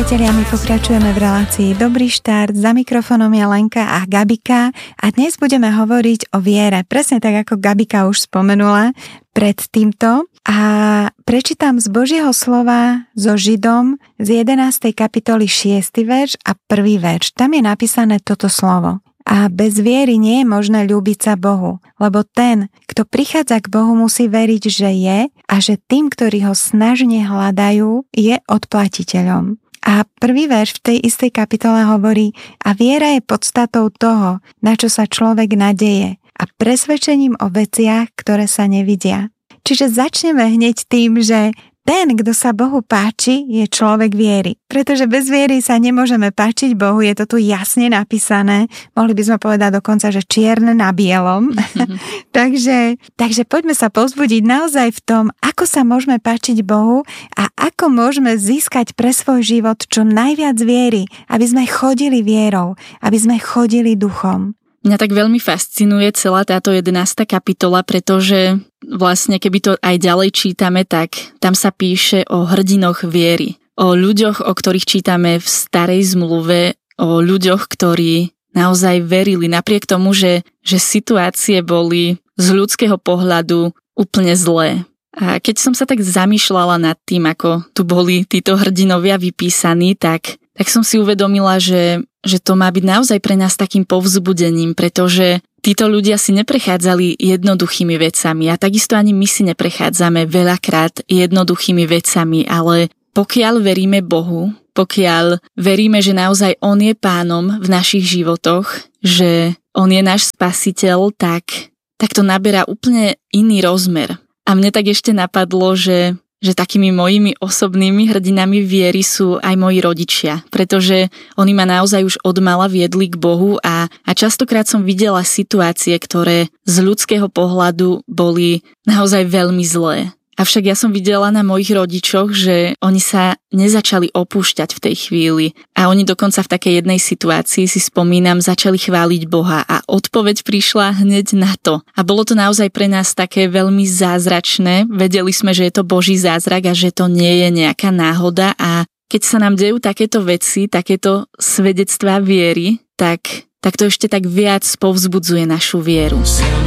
priatelia, my pokračujeme v relácii Dobrý štart. Za mikrofónom je Lenka a Gabika a dnes budeme hovoriť o viere. Presne tak, ako Gabika už spomenula pred týmto. A prečítam z Božieho slova so Židom z 11. kapitoly 6. verš a 1. verš. Tam je napísané toto slovo. A bez viery nie je možné ľúbiť sa Bohu, lebo ten, kto prichádza k Bohu, musí veriť, že je a že tým, ktorí ho snažne hľadajú, je odplatiteľom. A prvý verš v tej istej kapitole hovorí: a viera je podstatou toho, na čo sa človek nadeje, a presvedčením o veciach, ktoré sa nevidia. Čiže začneme hneď tým, že ten, kto sa Bohu páči, je človek viery. Pretože bez viery sa nemôžeme páčiť Bohu, je to tu jasne napísané. Mohli by sme povedať dokonca, že čierne na bielom. takže poďme sa povzbudiť naozaj v tom, ako sa môžeme páčiť Bohu a ako môžeme získať pre svoj život čo najviac viery, aby sme chodili vierou, aby sme chodili duchom. Mňa tak veľmi fascinuje celá táto 11. kapitola, pretože vlastne keby to aj ďalej čítame, tak tam sa píše o hrdinoch viery. O ľuďoch, o ktorých čítame v starej zmluve, o ľuďoch, ktorí naozaj verili napriek tomu, že situácie boli z ľudského pohľadu úplne zlé. A keď som sa tak zamýšľala nad tým, ako tu boli títo hrdinovia vypísaní, tak som si uvedomila, že to má byť naozaj pre nás takým povzbudením, pretože títo ľudia si neprechádzali jednoduchými vecami a takisto ani my si neprechádzame veľakrát jednoduchými vecami, ale pokiaľ veríme Bohu, pokiaľ veríme, že naozaj On je pánom v našich životoch, že On je náš spasiteľ, tak to naberá úplne iný rozmer. A mne tak ešte napadlo, že takými mojimi osobnými hrdinami viery sú aj moji rodičia, pretože oni ma naozaj už odmala viedli k Bohu a častokrát som videla situácie, ktoré z ľudského pohľadu boli naozaj veľmi zlé. Avšak ja som videla na mojich rodičoch, že oni sa nezačali opúšťať v tej chvíli a oni dokonca v takej jednej situácii, si spomínam, začali chváliť Boha a odpoveď prišla hneď na to. A bolo to naozaj pre nás také veľmi zázračné. Vedeli sme, že je to Boží zázrak a že to nie je nejaká náhoda a keď sa nám dejú takéto veci, takéto svedectvá viery, tak to ešte tak viac povzbudzuje našu vieru.